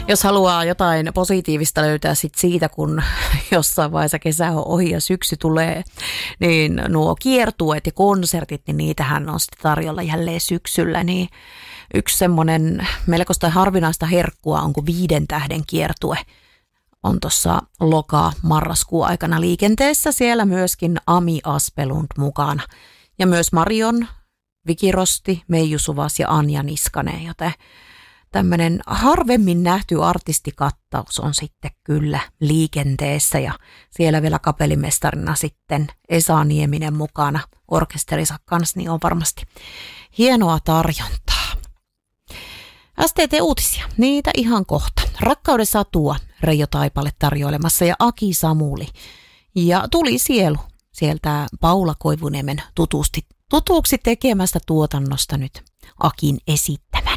Jos haluaa jotain positiivista löytää siitä, kun jossain vaiheessa kesä on ohi ja syksy tulee, niin nuo kiertueet ja konsertit, niin niitähän on sitten tarjolla jälleen syksyllä. Niin yksi semmoinen melkoista harvinaista herkkua on kuin 5 tähden kiertue. On tuossa marraskuun aikana liikenteessä, siellä myöskin Ami Aspelund mukana. Ja myös Marion, Viki Rosti, Meiju Suvas ja Anja Niskanen, joten tämmöinen harvemmin nähty artistikattaus on sitten kyllä liikenteessä ja siellä vielä kapellimestarina sitten Esa Nieminen mukana orkesterinsa kanssa, niin on varmasti hienoa tarjontaa. STT-uutisia, niitä ihan kohta. Rakkauden satua Reijo Taipale tarjoilemassa ja Aki Samuli. Ja Tuli sielu sieltä Paula Koivuniemen tutuuksi tekemästä tuotannosta nyt Akin esittämään.